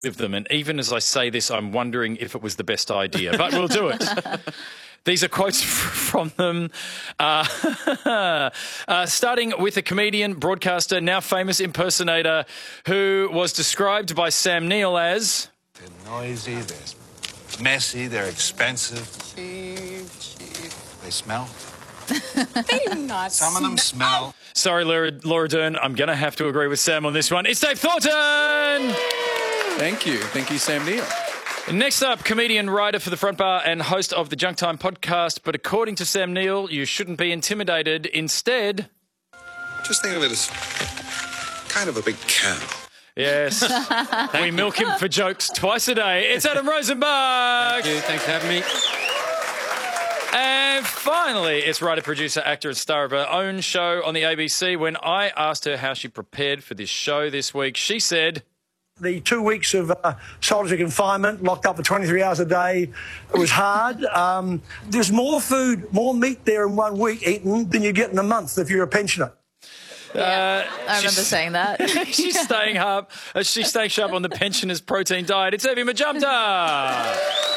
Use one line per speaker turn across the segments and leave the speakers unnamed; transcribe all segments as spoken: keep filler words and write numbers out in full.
of them. And even as I say this, I'm wondering if it was the best idea, but we'll do it. These are quotes from them, uh, uh, starting with a comedian, broadcaster, now famous impersonator, who was described by Sam Neill as...
They're noisy, they're messy, they're expensive.
Cheap, cheap.
They smell.
They do not
Some of them smell.
Sorry, Laura, Laura Dern, I'm going to have to agree with Sam on this one. It's Dave Thornton!
Thank you. Thank you, Sam Neill.
Next up, comedian, writer for The Front Bar and host of the Junk Time podcast. But according to Sam Neill, you shouldn't be intimidated. Instead...
Just think of it as kind of a big cow.
Yes. We milk him for jokes twice a day. It's Adam Rosenbach.
Thank you. Thanks for having me.
And finally, it's writer, producer, actor and star of her own show on the A B C. When I asked her how she prepared for this show this week, she said...
The two weeks of uh, solitary confinement, locked up for twenty-three hours a day, it was hard. Um, there's more food, more meat there in one week eaten than you get in a month if you're a pensioner.
Yeah, uh, I remember saying that.
She's staying up. Uh, she's staying sharp on the pensioner's protein diet. It's Evie Majumdar.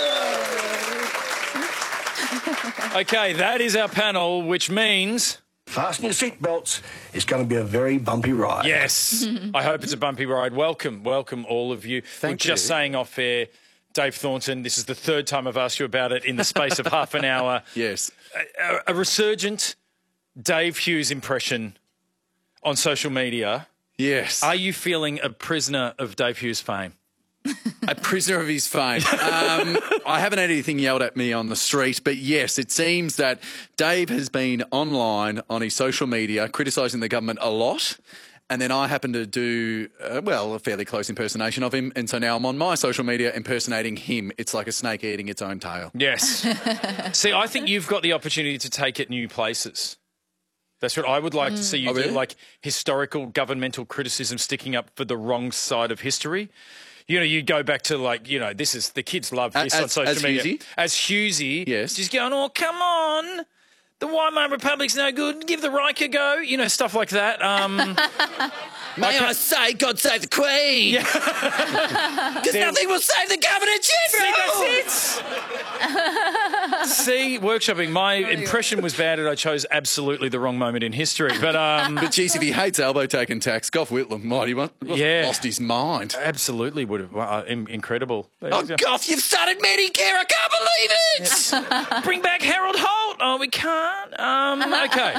Okay, that is our panel, which means...
Fasten your seatbelts. It's going to be a very bumpy ride.
Yes. I hope it's a bumpy ride. Welcome, welcome all of you.
Thank
We're
you.
just saying off air, Dave Thornton, this is the third time I've asked you about it in the space of half an hour.
Yes.
A, a resurgent Dave Hughes impression on social media.
Yes.
Are you feeling a prisoner of Dave Hughes' fame?
A prisoner of his fame. Um, I haven't had anything yelled at me on the street, but yes, it seems that Dave has been online on his social media criticising the government a lot. And then I happen to do, uh, well, a fairly close impersonation of him. And so now I'm on my social media impersonating him. It's like a snake eating its own tail.
Yes. See, I think you've got the opportunity to take it new places. That's what I would like mm. to see you
oh, really?
do, like historical governmental criticism sticking up for the wrong side of history. You know, you go back to, like, you know, this is, the kids love this
as,
on social
as
media.
Hughesy?
As Hughesy.
Yes.
Just going, oh, come on. The Weimar Republic's no good. Give the Reich a go. You know, stuff like that. Um,
May I, I say, God save the Queen? Because
yeah.
nothing will save the Governor General.
See, that's it. See, workshopping. My impression was bad and I chose absolutely the wrong moment in history. But, um,
but geez, if he hates elbow-taking tax, Gough Whitlam might he want,
yeah.
lost his mind.
Absolutely would have. Uh, incredible.
Oh, Gough, you've started Medicare. I can't believe it.
Yeah. Bring back Harold Holt. Oh, we can't. Um, okay.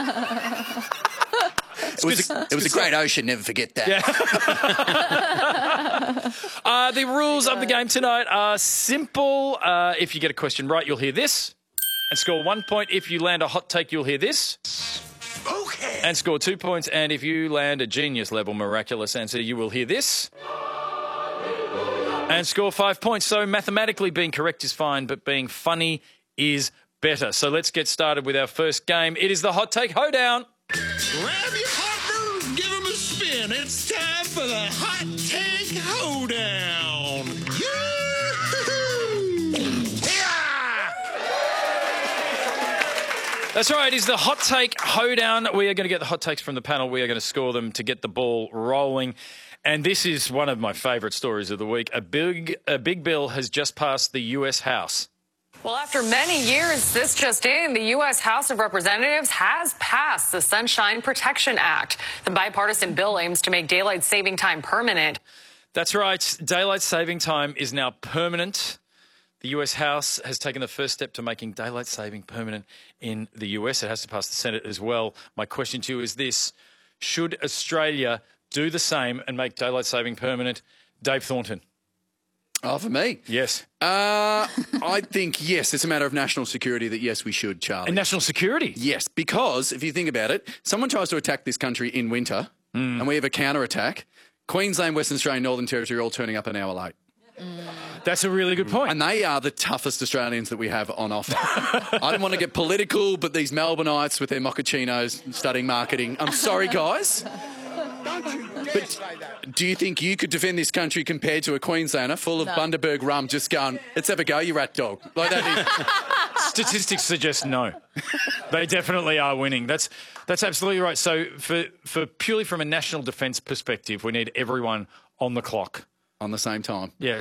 It was, a, it was a great ocean, never forget that.
Yeah. uh, the rules of the game tonight are simple. Uh, if you get a question right, you'll hear this and score one point. If you land a hot take, you'll hear this
Okay.
and score two points. And if you land a genius-level miraculous answer, you will hear this and score five points. So mathematically being correct is fine, but being funny is better. So let's get started with our first game. It is the Hot Take Hoedown.
Grab your partner, give him a spin. It's time for the Hot Take Hoedown. Yeah!
That's right, it is the Hot Take Hoedown. We are going to get the hot takes from the panel. We are going to score them to get the ball rolling. And this is one of my favourite stories of the week. A big, a big bill has just passed the U S House.
Well, after many years, this just in, the U S House of Representatives has passed the Sunshine Protection Act. The bipartisan bill aims to make daylight saving time permanent.
That's right. Daylight saving time is now permanent. The U S House has taken the first step to making daylight saving permanent in the U S. It has to pass the Senate as well. My question to you is this. Should Australia do the same and make daylight saving permanent? Dave Thornton.
Oh, for me?
Yes.
Uh, I think, yes, it's a matter of national security that, yes, we should, Charlie.
And national security?
Yes, because if you think about it, someone tries to attack this country in winter mm. and we have a counter-attack. Queensland, Western Australia, Northern Territory are all turning up an hour late.
Mm. That's a really good point.
And they are the toughest Australians that we have on offer. I don't want to get political, but these Melbourneites with their mochachinos studying marketing, I'm sorry, guys.
Don't you dare
But
say that.
do you think you could defend this country compared to a Queenslander full of
No.
Bundaberg rum just going, let's have a go, you rat dog? Like that is...
Statistics suggest no. They definitely are winning. That's that's absolutely right. So for, for purely from a national defence perspective, we need everyone on the clock.
On the same time.
Yeah.